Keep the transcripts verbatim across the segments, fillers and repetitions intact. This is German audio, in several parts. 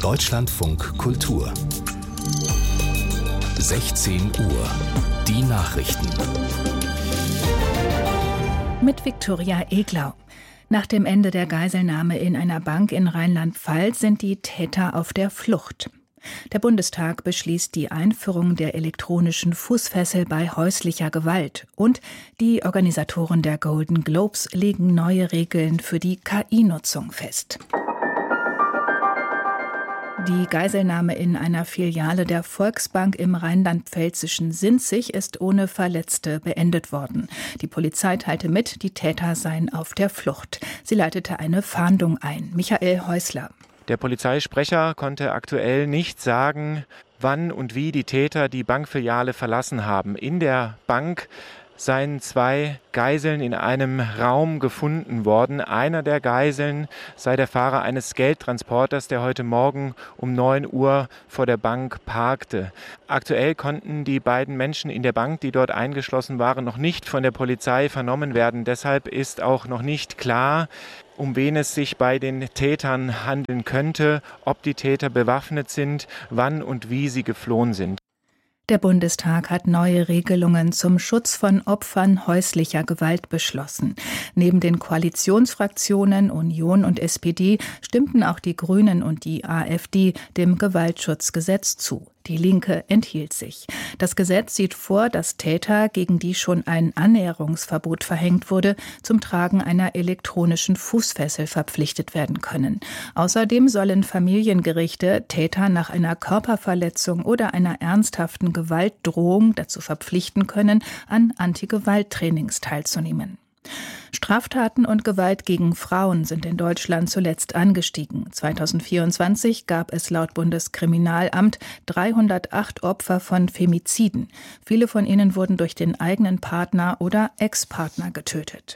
Deutschlandfunk Kultur. sechzehn Uhr. Die Nachrichten. Mit Viktoria Eglau. Nach dem Ende der Geiselnahme in einer Bank in Rheinland-Pfalz sind die Täter auf der Flucht. Der Bundestag beschließt die Einführung der elektronischen Fußfessel bei häuslicher Gewalt und die Organisatoren der Golden Globes legen neue Regeln für die K I-Nutzung fest. Die Geiselnahme in einer Filiale der Volksbank im rheinland-pfälzischen Sinzig ist ohne Verletzte beendet worden. Die Polizei teilte mit, die Täter seien auf der Flucht. Sie leitete eine Fahndung ein. Michael Häusler. Der Polizeisprecher konnte aktuell nicht sagen, wann und wie die Täter die Bankfiliale verlassen haben. In der Bank seien zwei Geiseln in einem Raum gefunden worden. Einer der Geiseln sei der Fahrer eines Geldtransporters, der heute Morgen um neun Uhr vor der Bank parkte. Aktuell konnten die beiden Menschen in der Bank, die dort eingeschlossen waren, noch nicht von der Polizei vernommen werden. Deshalb ist auch noch nicht klar, um wen es sich bei den Tätern handeln könnte, ob die Täter bewaffnet sind, wann und wie sie geflohen sind. Der Bundestag hat neue Regelungen zum Schutz von Opfern häuslicher Gewalt beschlossen. Neben den Koalitionsfraktionen Union und S P D stimmten auch die Grünen und die AfD dem Gewaltschutzgesetz zu. Die Linke enthielt sich. Das Gesetz sieht vor, dass Täter, gegen die schon ein Annäherungsverbot verhängt wurde, zum Tragen einer elektronischen Fußfessel verpflichtet werden können. Außerdem sollen Familiengerichte Täter nach einer Körperverletzung oder einer ernsthaften Gewaltdrohung dazu verpflichten können, an Anti-Gewalt-Trainings teilzunehmen. Straftaten und Gewalt gegen Frauen sind in Deutschland zuletzt angestiegen. zweitausendvierundzwanzig gab es laut Bundeskriminalamt dreihundertacht Opfer von Femiziden. Viele von ihnen wurden durch den eigenen Partner oder Ex-Partner getötet.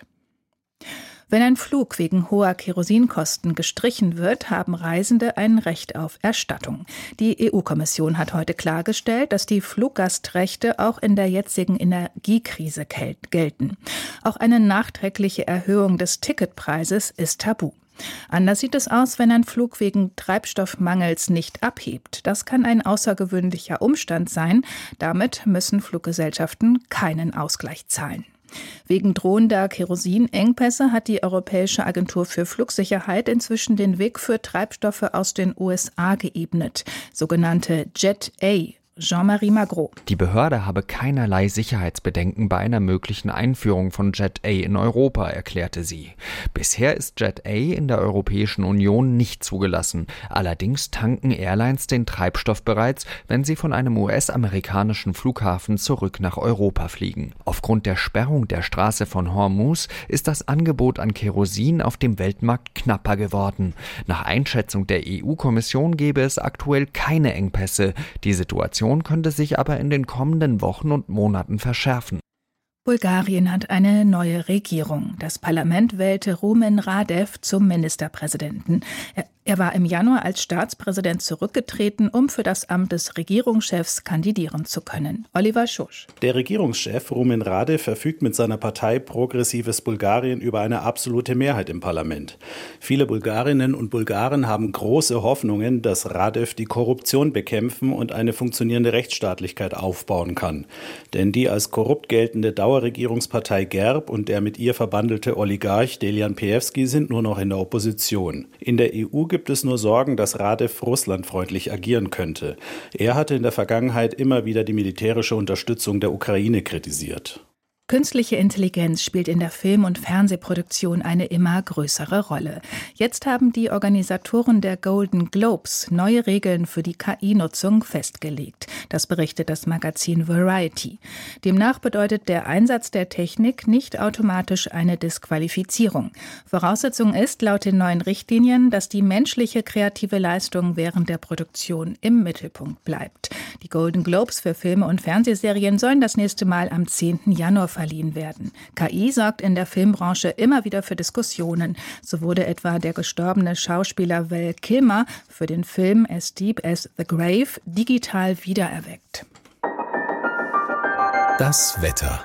Wenn ein Flug wegen hoher Kerosinkosten gestrichen wird, haben Reisende ein Recht auf Erstattung. Die E U-Kommission hat heute klargestellt, dass die Fluggastrechte auch in der jetzigen Energiekrise gelten. Auch eine nachträgliche Erhöhung des Ticketpreises ist tabu. Anders sieht es aus, wenn ein Flug wegen Treibstoffmangels nicht abhebt. Das kann ein außergewöhnlicher Umstand sein. Damit müssen Fluggesellschaften keinen Ausgleich zahlen. Wegen drohender Kerosinengpässe hat die Europäische Agentur für Flugsicherheit inzwischen den Weg für Treibstoffe aus den U S A geebnet, sogenannte Jet A. Jean-Marie Magro. Die Behörde habe keinerlei Sicherheitsbedenken bei einer möglichen Einführung von Jet A in Europa, erklärte sie. Bisher ist Jet A in der Europäischen Union nicht zugelassen. Allerdings tanken Airlines den Treibstoff bereits, wenn sie von einem U S-amerikanischen Flughafen zurück nach Europa fliegen. Aufgrund der Sperrung der Straße von Hormuz ist das Angebot an Kerosin auf dem Weltmarkt knapper geworden. Nach Einschätzung der E U-Kommission gäbe es aktuell keine Engpässe. Die Situation könnte sich aber in den kommenden Wochen und Monaten verschärfen. Bulgarien hat eine neue Regierung. Das Parlament wählte Rumen Radev zum Ministerpräsidenten. Er, er war im Januar als Staatspräsident zurückgetreten, um für das Amt des Regierungschefs kandidieren zu können. Oliver Schosch. Der Regierungschef Rumen Radev verfügt mit seiner Partei Progressives Bulgarien über eine absolute Mehrheit im Parlament. Viele Bulgarinnen und Bulgaren haben große Hoffnungen, dass Radev die Korruption bekämpfen und eine funktionierende Rechtsstaatlichkeit aufbauen kann. Denn die als korrupt geltende Dauerregierungspartei GERB und der mit ihr verbandelte Oligarch Delian Peevski sind nur noch in der Opposition. In der E U gibt es nur Sorgen, dass Radev russlandfreundlich agieren könnte. Er hatte in der Vergangenheit immer wieder die militärische Unterstützung der Ukraine kritisiert. Künstliche Intelligenz spielt in der Film- und Fernsehproduktion eine immer größere Rolle. Jetzt haben die Organisatoren der Golden Globes neue Regeln für die K I-Nutzung festgelegt. Das berichtet das Magazin Variety. Demnach bedeutet der Einsatz der Technik nicht automatisch eine Disqualifizierung. Voraussetzung ist laut den neuen Richtlinien, dass die menschliche kreative Leistung während der Produktion im Mittelpunkt bleibt. Die Golden Globes für Filme und Fernsehserien sollen das nächste Mal am zehnten Januar verliehen werden. K I sorgt in der Filmbranche immer wieder für Diskussionen. So wurde etwa der gestorbene Schauspieler Val Kilmer für den Film As Deep as the Grave digital wiedererweckt. Das Wetter.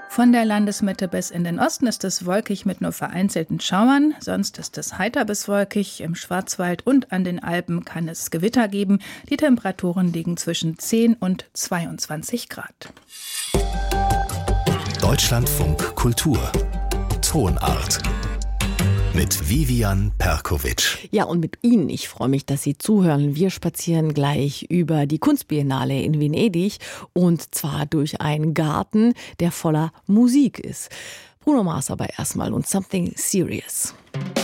Von der Landesmitte bis in den Osten ist es wolkig mit nur vereinzelten Schauern. Sonst ist es heiter bis wolkig. Im Schwarzwald und an den Alpen kann es Gewitter geben. Die Temperaturen liegen zwischen zehn und zweiundzwanzig Grad. Deutschlandfunk Kultur. Tonart. Mit Vivian Perkovic. Ja, und mit Ihnen. Ich freue mich, dass Sie zuhören. Wir spazieren gleich über die Kunstbiennale in Venedig und zwar durch einen Garten, der voller Musik ist. Bruno Mars aber erstmal und Something Serious.